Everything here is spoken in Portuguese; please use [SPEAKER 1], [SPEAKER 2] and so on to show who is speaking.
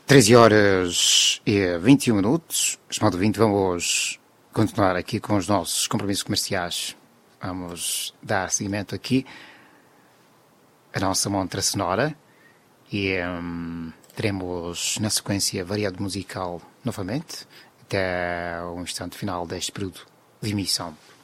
[SPEAKER 1] 13 horas e 21 minutos. Estimado ouvinte, vamos continuar aqui com os nossos compromissos comerciais. Vamos dar seguimento aqui à nossa montra sonora e teremos na sequência variado musical novamente até o instante final deste período de emissão.